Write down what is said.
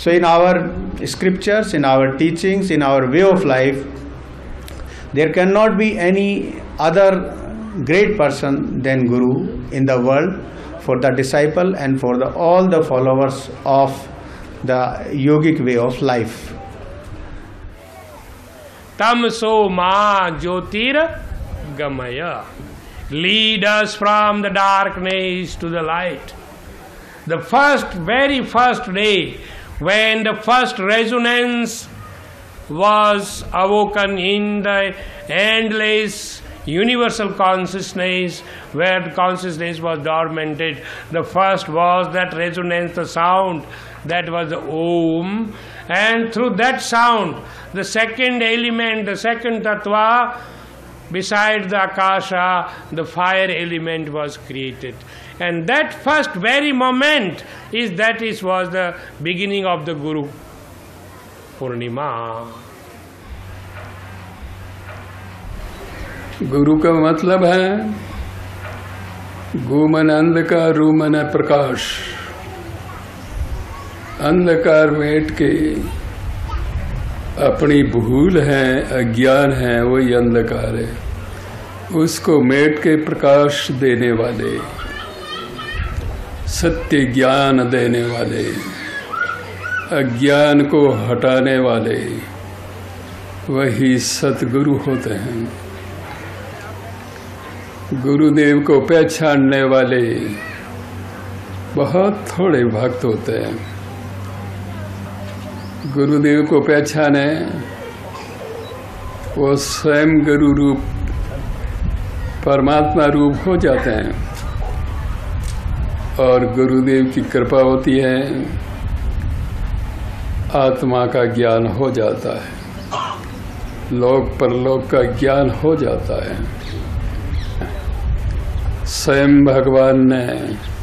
So in our scriptures, in our teachings, in our way of life, there cannot be any other great person than Guru in the world for the disciple and for all the followers of the yogic way of life. Tamso ma jyotir gamaya. Lead us from the darkness to the light. The very first day, when the first resonance was awoken in the endless universal consciousness, where the consciousness was dormanted, the first was that resonance, the sound, that was the Om, and through that sound, the second element, the second tattva, beside the Akasha, the fire element was created. And that first very moment was the beginning of the Guru Purnima. गुरु का मतलब है गु मन अंधकार, रू मन प्रकाश। अंधकार met के अपनी भूल है, अज्ञान है, वही अंधकार है। उसको मेट के प्रकाश देने वाले, सत्य ज्ञान देने वाले, अज्ञान को हटाने वाले, वही सतगुरु होते हैं। गुरुदेव को पहचानने वाले बहुत थोड़े भक्त होते हैं। गुरुदेव को पहचाने वो स्वयं गुरु रूप, परमात्मा रूप हो जाते हैं और गुरुदेव की कृपा होती है, आत्मा का ज्ञान हो जाता है, लोक परलोक का ज्ञान हो जाता है। स्वयं भगवान ने